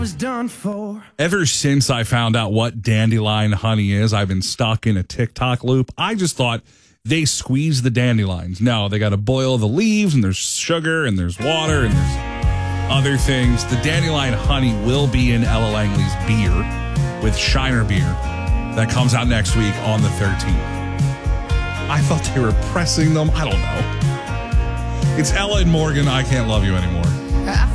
was done for. Ever since I found out what dandelion honey is, I've been stuck in a TikTok loop. I just thought they squeeze the dandelions. No, they got to boil the leaves, and there's sugar, and there's water, and there's other things. The dandelion honey will be in Ella Langley's beer with Shiner beer that comes out next week on the 13th. I thought they were pressing them. I don't know. It's Ella and Morgan. I Can't Love You Anymore.